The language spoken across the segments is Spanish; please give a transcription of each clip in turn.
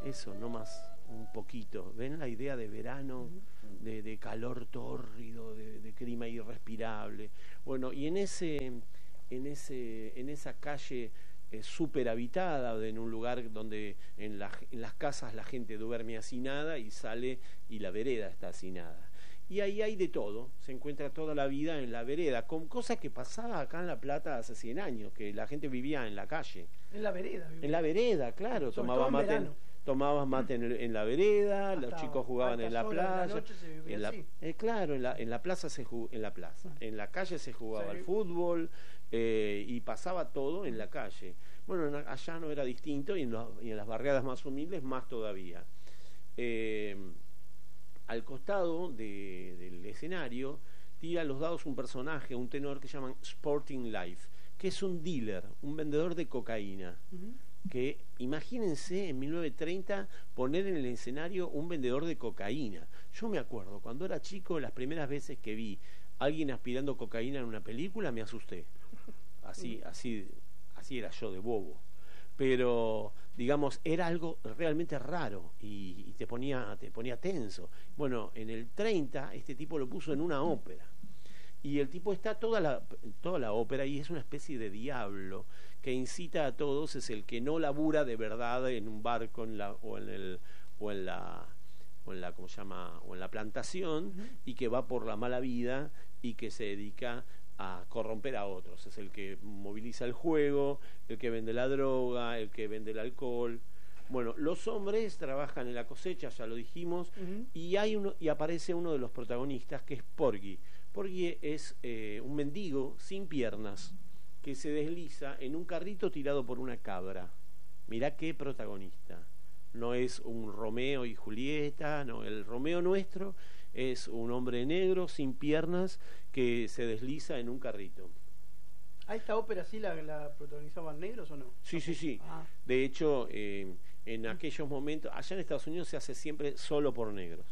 eso, no más, un poquito. ¿Ven la idea de verano, de calor tórrido, de clima irrespirable? Bueno, y en esa calle súper habitada, en un lugar donde en las casas la gente duerme hacinada y sale y la vereda está hacinada. Y ahí hay de todo, se encuentra toda la vida en la vereda, con cosas que pasaba acá en La Plata hace 100 años, que la gente vivía en la calle. En la vereda. Vivía. En la vereda, claro, tomabas mate en la vereda, los chicos jugaban en la playa. Claro, en la plaza en la calle se jugaba al fútbol y pasaba todo en la calle. Bueno, allá no era distinto y en las barriadas más humildes más todavía. Al costado del escenario tira los dados un personaje, un tenor que llaman Sporting Life, que es un dealer, un vendedor de cocaína. Que imagínense en 1930 poner en el escenario un vendedor de cocaína. Yo me acuerdo, cuando era chico, las primeras veces que vi a alguien aspirando cocaína en una película, me asusté. Así era yo de bobo. Pero, digamos, era algo realmente raro y te ponía tenso. Bueno, en el 30 este tipo lo puso en una ópera. Y el tipo está toda la ópera y es una especie de diablo que incita a todos, es el que no labura de verdad en un barco o en la plantación y que va por la mala vida y que se dedica a corromper a otros. Es el que moviliza el juego, el que vende la droga, el que vende el alcohol. Bueno, los hombres trabajan en la cosecha, ya lo dijimos, y aparece uno de los protagonistas que es Porgy. Porgy es un mendigo sin piernas que se desliza en un carrito tirado por una cabra. Mirá qué protagonista. No es un Romeo y Julieta, no, el Romeo nuestro es un hombre negro sin piernas que se desliza en un carrito. ¿A esta ópera sí la protagonizaban negros o no? Sí. De hecho, en aquellos momentos, allá en Estados Unidos se hace siempre solo por negros.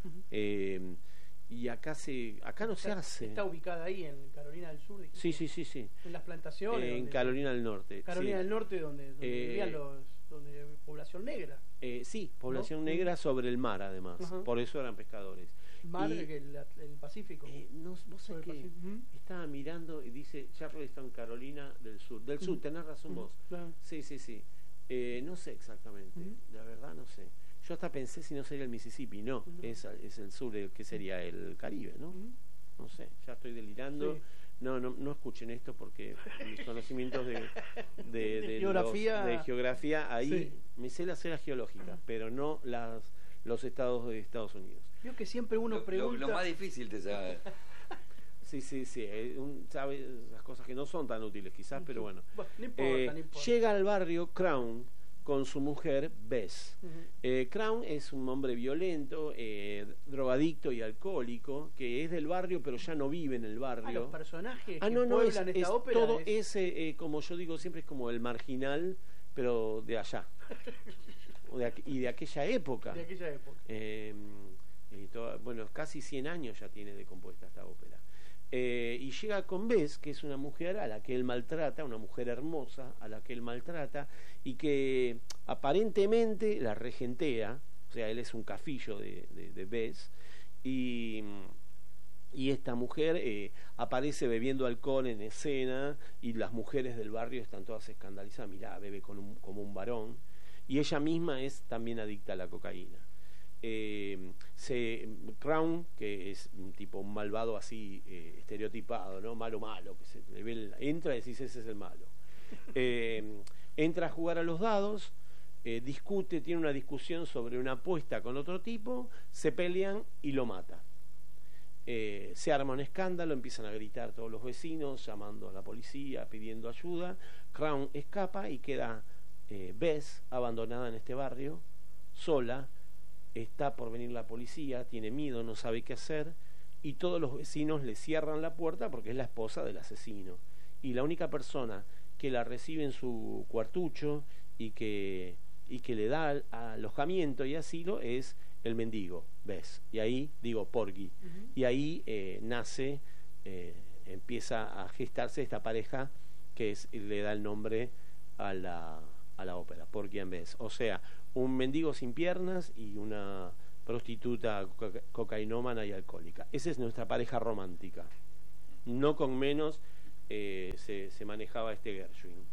Y acá no se hace. Está ubicada ahí en Carolina del Sur. Sí. En las plantaciones. En Carolina del Norte. Carolina del Norte, donde vivían donde población negra. Sí, población negra sobre el mar, además. Por eso eran pescadores. Mar que el Pacífico. Vos sabés que estaba mirando y dice Charleston, Carolina del Sur. Del sur, tenés razón vos. Claro. Sí. No sé exactamente, la verdad no sé. Yo hasta pensé si no sería el Mississippi, no, es el sur, que sería el Caribe, ¿no? No sé, ya estoy delirando. Sí. No escuchen esto porque mis conocimientos de geografía, ahí me sé las eras geológicas, pero no los estados de Estados Unidos. Yo que siempre uno pregunta... Lo más difícil te sabe. Sí, sabe las cosas que no son tan útiles quizás, pero bueno. No importa. Llega al barrio Crown con su mujer Bess. Crown es un hombre violento, drogadicto y alcohólico, que es del barrio pero ya no vive en el barrio. Los personajes que pueblan esta ópera todo ese, como yo digo siempre, es como el marginal, pero de allá. Y de aquella época. Bueno, casi 100 años ya tiene de compuesta esta ópera. Y llega con Bess, que es una mujer a la que él maltrata, una mujer hermosa a la que él maltrata y que aparentemente la regentea, o sea, él es un cafillo de Bess, y esta mujer aparece bebiendo alcohol en escena y las mujeres del barrio están todas escandalizadas, mirá, bebe como un varón, y ella misma es también adicta a la cocaína. Crown, que es un malvado así estereotipado, ¿no? Malo, que se le ve, entra y decís ese es el malo. Entra a jugar a los dados, tiene una discusión sobre una apuesta con otro tipo, se pelean y lo mata. Se arma un escándalo, empiezan a gritar todos los vecinos, llamando a la policía, pidiendo ayuda. Crown escapa y queda Bess abandonada en este barrio, sola. Está por venir la policía, tiene miedo, no sabe qué hacer, y todos los vecinos le cierran la puerta porque es la esposa del asesino. Y la única persona que la recibe en su cuartucho y que le da alojamiento y asilo es el mendigo, Bess. Y ahí, Porgy. Y ahí empieza a gestarse esta pareja que le da el nombre a a la ópera, Porgy and Bess. O sea, un mendigo sin piernas y una prostituta cocainómana y alcohólica. Esa es nuestra pareja romántica. No con menos se manejaba este Gershwin.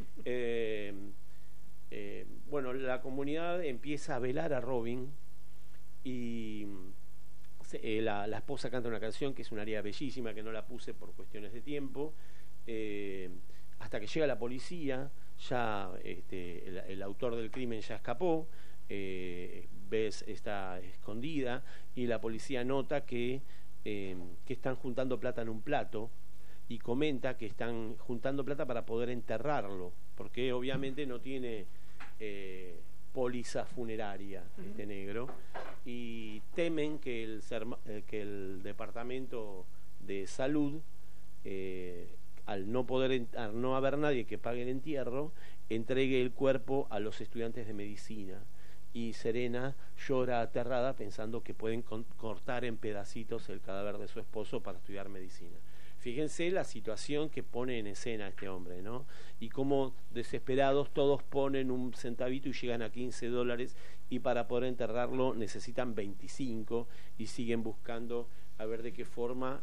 Bueno, la comunidad empieza a velar a Robin y la esposa canta una canción que es una aria bellísima, que no la puse por cuestiones de tiempo, hasta que llega la policía. Ya el autor del crimen ya escapó, Bess está escondida y la policía nota que están juntando plata en un plato y comenta que están juntando plata para poder enterrarlo, porque obviamente no tiene póliza funeraria este negro, y temen que el departamento de salud, al no haber nadie que pague el entierro, entregue el cuerpo a los estudiantes de medicina. Y Serena llora aterrada pensando que pueden cortar en pedacitos el cadáver de su esposo para estudiar medicina. Fíjense la situación que pone en escena este hombre, ¿no? Y cómo desesperados todos ponen un centavito y llegan a $15, y para poder enterrarlo necesitan 25 y siguen buscando a ver de qué forma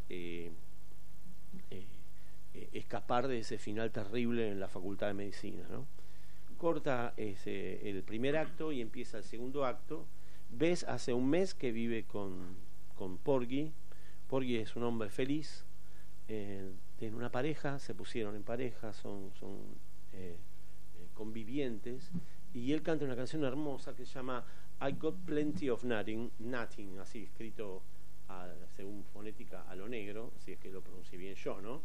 escapar de ese final terrible en la Facultad de Medicina, ¿no? Corta el primer acto y empieza el segundo acto. Bess hace un mes que vive con Porgy. Porgy es un hombre feliz, tiene una pareja, se pusieron en pareja, son convivientes, y él canta una canción hermosa que se llama I Got Plenty of Nothing, así escrito según fonética a lo negro, si es que lo pronuncié bien yo, ¿no?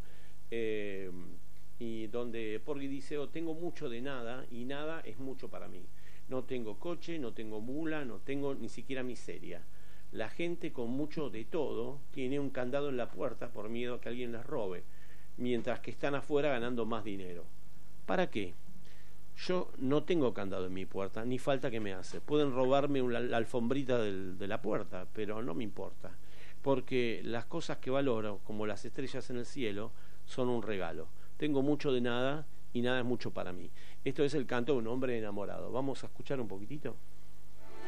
Y donde Porgy dice: tengo mucho de nada, y nada es mucho para mí. No tengo coche, no tengo mula, no tengo ni siquiera miseria. La gente con mucho de todo tiene un candado en la puerta por miedo a que alguien les robe, mientras que están afuera ganando más dinero. ¿Para qué? Yo no tengo candado en mi puerta, ni falta que me hace. Pueden robarme la alfombrita de la puerta, pero no me importa, porque las cosas que valoro, como las estrellas en el cielo, son un regalo. Tengo mucho de nada y nada es mucho para mí. Esto es el canto de un hombre enamorado. Vamos a escuchar un poquitito.